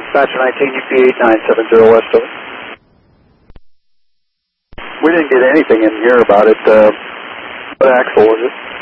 Dispatcher 19, UP 8970 West over. We didn't get anything in here about it. What axle was it?